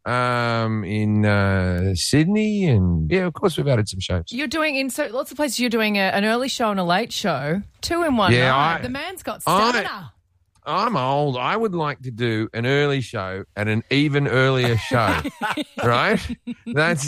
in Sydney, and yeah, of course we've added some shows. You're doing in so lots of places. You're doing an early show and a late show, 2 in 1 night. The man's got stamina. I'm old. I would like to do an early show and an even earlier show, right? That's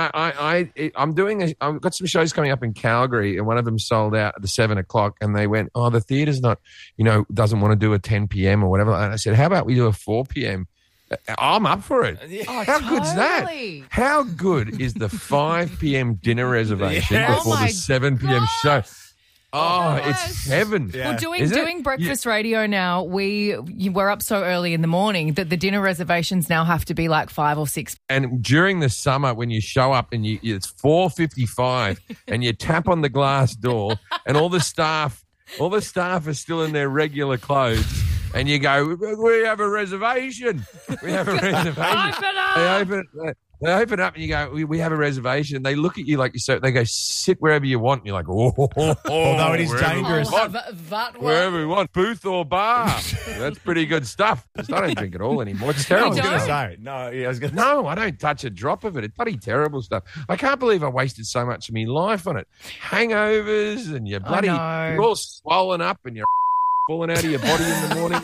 I'm doing. I've got some shows coming up in Calgary, and one of them sold out at the 7 o'clock, and they went, "Oh, the theatre's not, doesn't want to do a 10 p.m. or whatever." And I said, "How about we do a 4 p.m.?" I'm up for it. Oh, How good's that? How good is the 5 p.m. dinner reservation before the 7 p.m. show? Oh, it's heaven. Yeah. Well, doing breakfast radio now, we're up so early in the morning that the dinner reservations now have to be like 5 or 6. And during the summer, when you show up and it's 4:55 and you tap on the glass door and all the staff are still in their regular clothes, and you go, "We have a reservation. We have a reservation." They open up and you go, we have a reservation. They look at you like they go, "Sit wherever you want." And you're like, although it is dangerous. Wherever we want, booth or bar. That's pretty good stuff. I don't drink it all anymore. It's terrible. I was going to say. No, I don't touch a drop of it. It's bloody terrible stuff. I can't believe I wasted so much of my life on it. Hangovers and you're all swollen up and you're falling out of your body in the morning.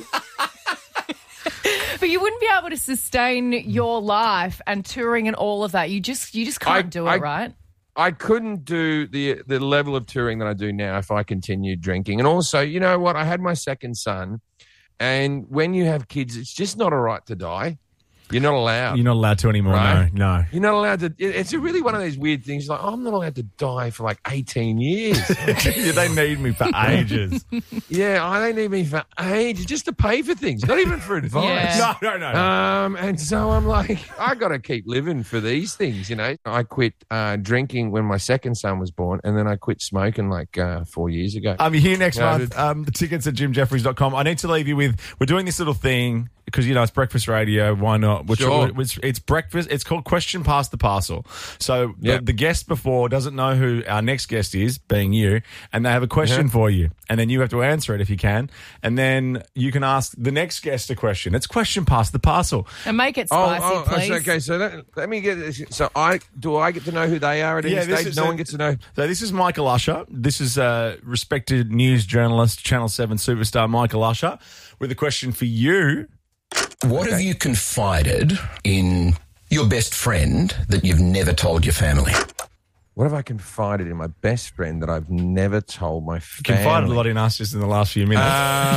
But you wouldn't be able to sustain your life and touring and all of that. You just can't do it, right? I couldn't do the level of touring that I do now if I continued drinking. And also, you know what? I had my second son, and when you have kids, it's just not a right to die. You're not allowed. You're not allowed to anymore, right? No. You're not allowed to. It's really one of these weird things. Like, I'm not allowed to die for like 18 years. They need me for ages. They need me for ages just to pay for things, not even for advice. Yeah. No. And so I'm like, I got to keep living for these things, I quit drinking when my second son was born, and then I quit smoking like 4 years ago. You're here next month. The tickets at jimjeffries.com. I need to leave you with, we're doing this little thing because, it's breakfast radio. Why not? It's breakfast. It's called Question Past the Parcel. So the guest before doesn't know who our next guest is, being you, and they have a question for you. And then you have to answer it if you can. And then you can ask the next guest a question. It's Question Past the Parcel. And make it spicy, please. Okay, so let me get this. So I get to know who they are at any stage? No one gets to know. So this is Michael Usher. This is respected news journalist, Channel 7 superstar Michael Usher, with a question for you. What have you confided in your best friend that you've never told your family? What have I confided in my best friend that I've never told my family? Confided a lot in us just in the last few minutes.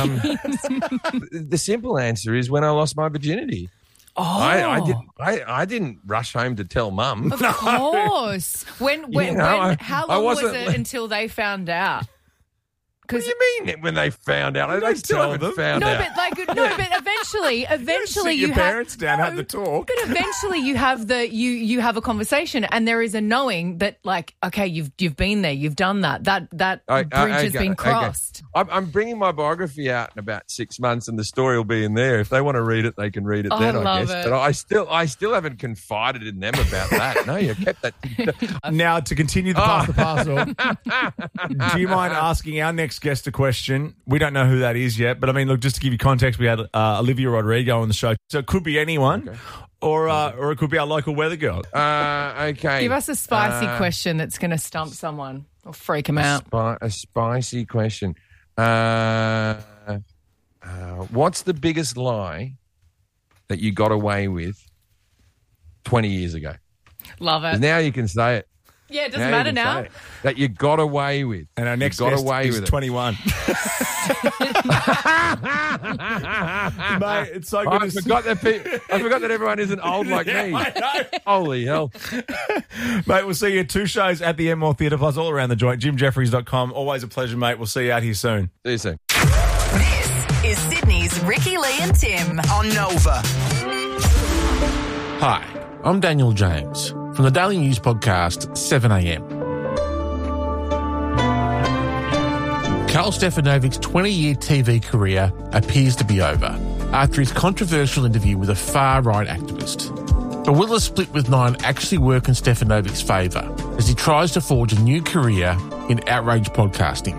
The simple answer is when I lost my virginity. Oh, I didn't rush home to tell Mum. Of course. How long was it until they found out? What do you mean when they found out? They still haven't found out. But eventually you parents down, have the talk. But eventually you have you have a conversation, and there is a knowing that, like, okay, you've been there, you've done that. That bridge has been crossed. Okay. I'm bringing my biography out in about 6 months, and the story will be in there. If they want to read it, they can read it then, I guess. But I still haven't confided in them about that. No, you kept that. Now, to continue the Pass the Parcel, do you mind asking our next guest a question? We don't know who that is yet, but I mean, look, just to give you context, we had Olivia Rodrigo on the show, so it could be anyone, or it could be our local weather girl. Okay, give us a spicy question that's going to stump someone or freak them out. A spicy question. What's the biggest lie that you got away with 20 years ago? Love it. Now you can say it. Yeah, it doesn't matter now. That you got away with. And our next guest is 21. Mate, it's so good. I forgot that everyone isn't old like me. Holy hell. Mate, we'll see you at 2 shows at the Enmore Theatre Plus all around the joint. JimJeffries.com. Always a pleasure, mate. We'll see you out here soon. See you soon. This is Sydney's Ricky, Lee and Tim on Nova. Hi, I'm Daniel James from the daily news podcast 7am. Karl Stefanovic's 20-year TV career appears to be over after his controversial interview with a far-right activist. But will a split with Nine actually work in Stefanovic's favour as he tries to forge a new career in outrage podcasting?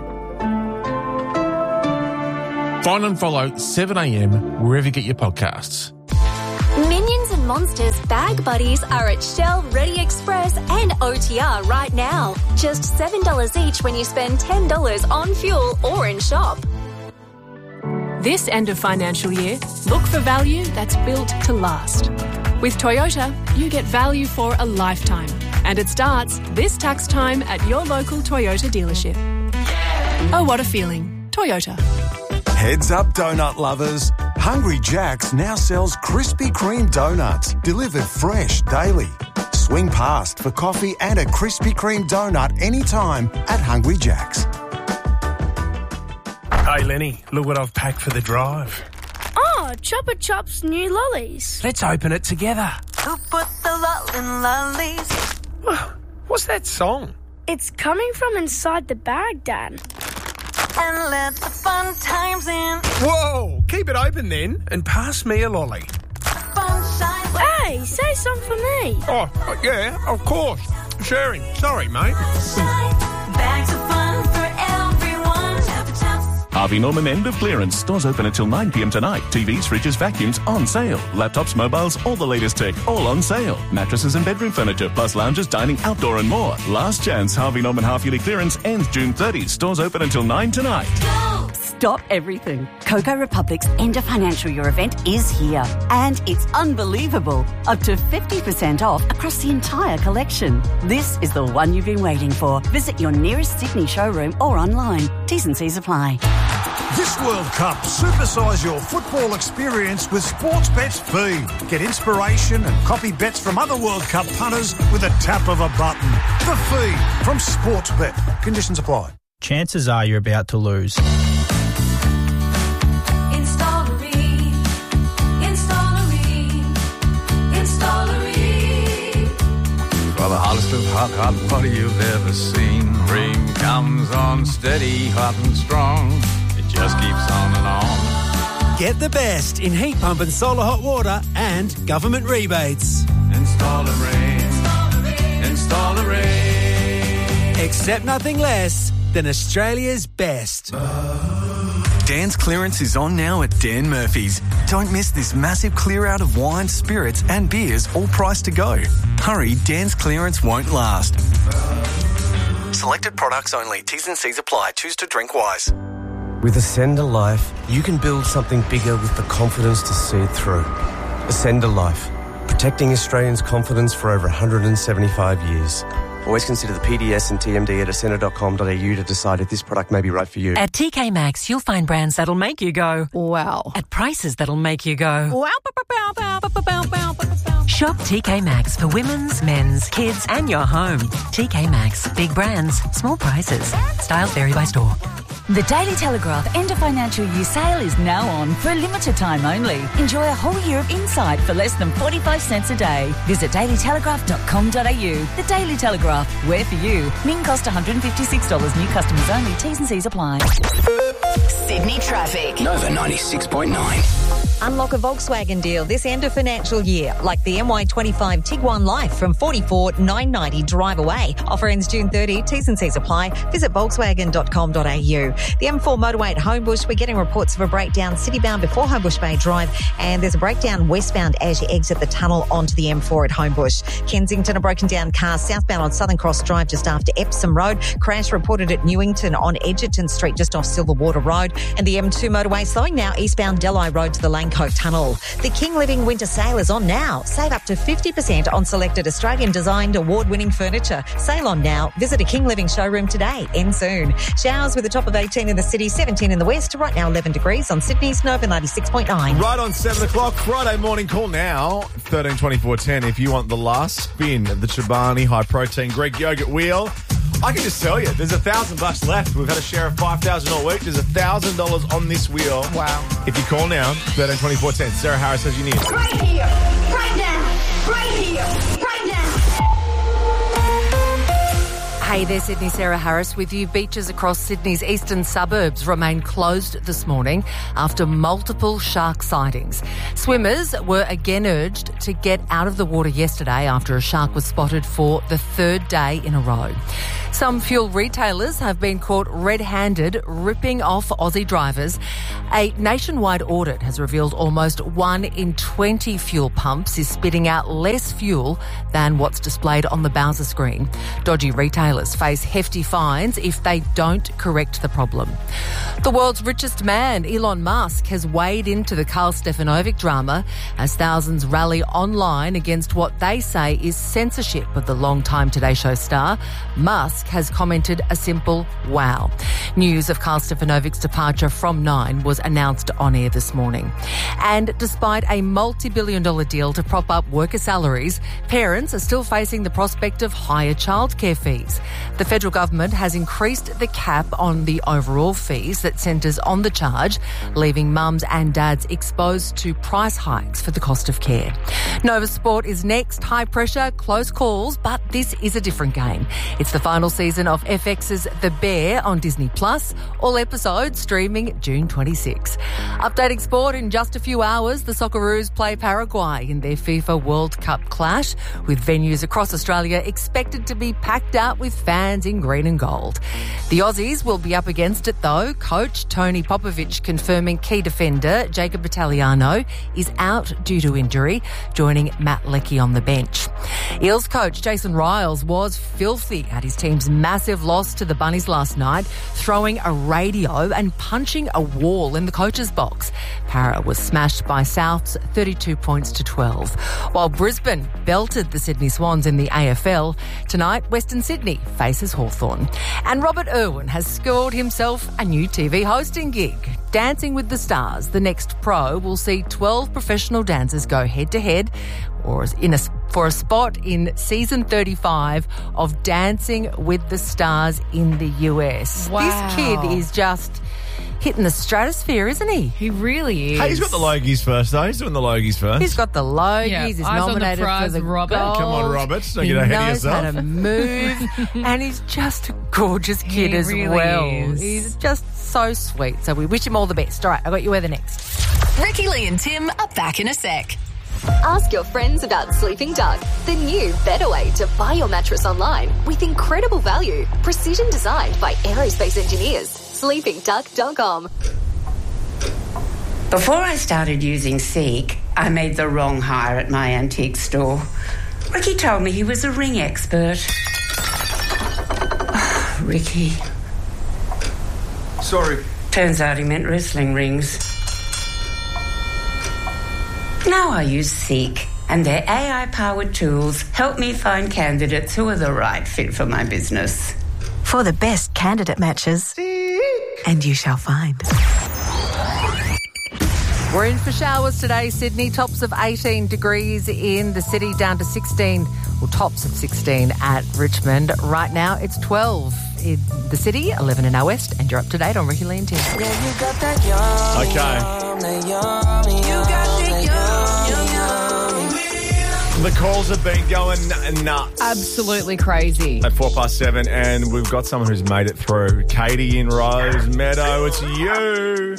Find and follow 7am wherever you get your podcasts. Minions and Monsters Bag Buddies are at Shell, Ready Express and OTR right now. Just $7 each when you spend $10 on fuel or in shop. This end of financial year, look for value that's built to last. With Toyota, you get value for a lifetime. And it starts this tax time at your local Toyota dealership. Oh, what a feeling. Toyota. Heads up, donut lovers. Hungry Jack's now sells Krispy Kreme donuts, delivered fresh daily. Swing past for coffee and a Krispy Kreme donut anytime at Hungry Jack's. Hey, Lenny, look what I've packed for the drive. Oh, Chopper Chop's new lollies. Let's open it together. Who put the lol in lollies? What's that song? It's coming from inside the bag, Dad. And let the fun times in. Whoa! Keep it open then and pass me a lolly. Hey, say some for me. Oh, yeah, of course. Sharing. Sorry, mate. Bags of fun for everyone. Harvey Norman end of clearance. Stores open until 9 p.m. tonight. TVs, fridges, vacuums on sale. Laptops, mobiles, all the latest tech, all on sale. Mattresses and bedroom furniture, plus lounges, dining, outdoor and more. Last chance Harvey Norman half-yearly clearance ends June 30. Stores open until 9 tonight. Go! Stop everything. Coco Republic's end of financial year event is here. And it's unbelievable. Up to 50% off across the entire collection. This is the one you've been waiting for. Visit your nearest Sydney showroom or online. T's and C's apply. This World Cup, supersize your football experience with Sportsbet's Feed. Get inspiration and copy bets from other World Cup punters with a tap of a button. The Feed from Sportsbet. Conditions apply. Chances are you're about to lose. For the hottest of hot water you've ever seen. Ream comes on steady, hot and strong. It just keeps on and on. Get the best in heat pump and solar hot water and government rebates. Install a Ream. Install a Ream. Accept nothing less than Australia's best. Dan's clearance is on now at Dan Murphy's. Don't miss this massive clear out of wine, spirits and beers, all priced to go. Hurry, Dan's clearance won't last. Selected products only. T's and C's apply. Choose to drink wise. With Ascender Life, you can build something bigger with the confidence to see it through. Ascender Life, protecting Australians' confidence for over 175 years. Always consider the PDS and TMD at ascender.com.au to decide if this product may be right for you. At TK Maxx, you'll find brands that'll make you go, wow. At prices that'll make you go, wow. Shop TK Maxx for women's, men's, kids and your home. TK Maxx. Big brands, small prices. Styles vary by store. The Daily Telegraph end of financial year sale is now on for a limited time only. Enjoy a whole year of insight for less than 45 cents a day. Visit dailytelegraph.com.au. The Daily Telegraph, where for you. Min cost $156. New customers only. T's and C's apply. Sydney traffic. Nova 96.9. Unlock a Volkswagen deal this end of financial year, like the MY25 Tiguan Life from $44,990 drive away. Offer ends June 30. T's and C's apply. Visit volkswagen.com.au. The M4 motorway at Homebush, we're getting reports of a breakdown citybound before Homebush Bay Drive, and there's a breakdown westbound as you exit the tunnel onto the M4 at Homebush. Kensington, a broken down car southbound on Southern Cross Drive just after Epsom Road. Crash reported at Newington on Edgerton Street just off Silverwater Road, and the M2 motorway slowing now eastbound Delhi Road to the Langcote Tunnel. The King Living Winter Sale is on now. Save up to 50% on selected Australian designed award-winning furniture. Sale on now. Visit a King Living showroom today. End soon. Showers with a top of 18 in the city, 17 in the west. Right now 11 degrees on Sydney's Nova 96.9. Right on 7 o'clock, Friday morning call now, 132410 if you want the last spin of the Chobani High Protein Greek Yogurt Wheel. I can just tell you, there's $1,000 left. We've had a share of $5,000 all week. There's $1,000 on this wheel. Wow. If you call now, 132410. Sarah Harris says you need it. Right here, right now, right here, right now. Hey, Hey there, Sydney. Sarah Harris with you. Beaches across Sydney's eastern suburbs remain closed this morning after multiple shark sightings. Swimmers were again urged to get out of the water yesterday after a shark was spotted for the third day in a row. Some fuel retailers have been caught red-handed ripping off Aussie drivers. A nationwide audit has revealed almost 1 in 20 fuel pumps is spitting out less fuel than what's displayed on the Bowser screen. Dodgy retailers face hefty fines if they don't correct the problem. The world's richest man, Elon Musk, has weighed into the Karl Stefanovic drama as thousands rally online against what they say is censorship of the long-time Today Show star. Musk has commented a simple wow. News of Karl Stefanovic's departure from Nine was announced on air this morning. And despite a multi-billion-dollar deal to prop up worker salaries, parents are still facing the prospect of higher childcare fees. The federal government has increased the cap on the overall fees that centres on the charge, leaving mums and dads exposed to price hikes for the cost of care. Nova Sport is next. High pressure, close calls, but this is a different game. It's the final season of FX's The Bear on Disney+. All episodes streaming June 26. Updating sport in just a few hours, the Socceroos play Paraguay in their FIFA World Cup clash, with venues across Australia expected to be packed out with fans in green and gold. The Aussies will be up against it though. Coach Tony Popovic confirming key defender Jacob Italiano is out due to injury, joining Matt Leckie on the bench. Eels coach Jason Riles was filthy at his team's massive loss to the Bunnies last night, throwing a radio and punching a wall in the coach's box. Para was smashed by Souths 32 points to 12. While Brisbane belted the Sydney Swans in the AFL, tonight Western Sydney faces Hawthorn. And Robert Irwin has scored himself a new TV hosting gig. Dancing with the Stars, the next pro, will see 12 professional dancers go head-to-head for a spot in season 35 of Dancing with the Stars in the US. Wow. This kid is just hitting the stratosphere, isn't he? He really is. Hey, he's got the Logies first, though. He's doing the Logies first. He's got the Logies. Yeah, He's eyes nominated on the prize, for the Robert. gold. Come on, Robert. Don't get ahead of yourself. He knows how to move, and he's just a gorgeous kid He as really well. is. He's just so sweet. So we wish him all the best. All right, I got you weather next. Ricky Lee and Tim are back in a sec. Ask your friends about Sleeping Duck, the new, better way to buy your mattress online with incredible value. Precision designed by aerospace engineers. SleepingDuck.com. Before I started using Seek, I made the wrong hire at my antique store. Ricky told me he was a ring expert. Oh, Ricky. Sorry. Turns out he meant wrestling rings. Now I use Seek, and their AI-powered tools help me find candidates who are the right fit for my business. For the best candidate matches, Seek. And you shall find. We're in for showers today, Sydney. Tops of 18 degrees in the city, down to 16, or tops of 16 at Richmond. Right now, it's 12 in the city, 11 in our west, and you're up to date on Ricky Lee and Tim. The calls have been going nuts. Absolutely crazy. At 7:04, and we've got someone who's made it through. Katie in Rose Meadow, it's you.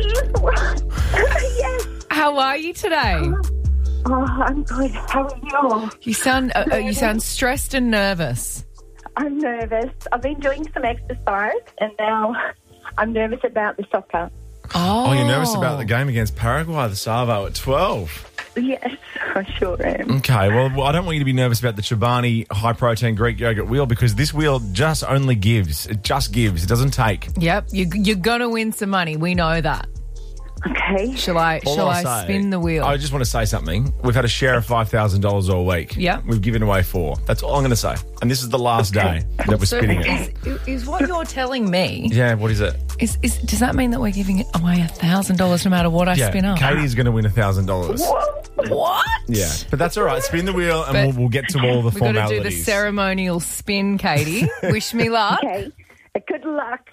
Yes. How are you today? Oh, I'm good. How are you? You sound stressed and nervous. I'm nervous. I've been doing some exercise, and now I'm nervous about the soccer. Oh, you're nervous about the game against Paraguay, the Savo, at 12? Yes, I sure am. Okay, well, I don't want you to be nervous about the Chobani high-protein Greek yogurt wheel, because this wheel just only gives. It just gives. It doesn't take. Yep, you're going to win some money. We know that. Okay. Shall I spin the wheel? I just want to say something. We've had a share of $5,000 all week. Yeah. We've given away 4. That's all I'm going to say. And this is the last day that we're spinning it. Is what you're telling me? Yeah, what is it? Does that mean that we're giving away $1,000 no matter what I spin up? Katie's going to win $1,000. What? Yeah, but that's all right. Spin the wheel and we'll get to all the formalities. We've got to do the ceremonial spin, Katie. Wish me luck. Okay. Good luck.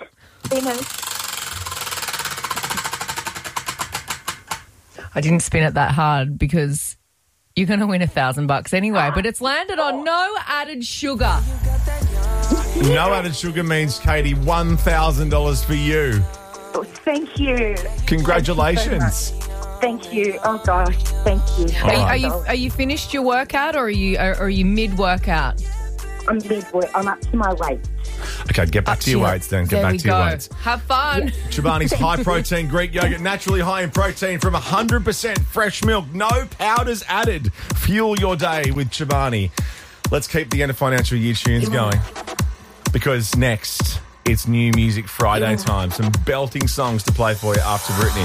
I didn't spin it that hard because you're going to win $1,000 anyway, but it's landed on no added sugar. No added sugar means, Katie, $1,000 for you. Oh, thank you. Congratulations. Thank you. Oh gosh, thank you. Are you finished your workout, or are you mid workout? I'm mid-work. I'm up to my weight. Okay, get back to your weights then. Get back to your weights. Have fun. Chobani's high-protein Greek yogurt, naturally high in protein from 100% fresh milk. No powders added. Fuel your day with Chobani. Let's keep the end of financial year tunes going, because next, it's New Music Friday time. Some belting songs to play for you after Britney.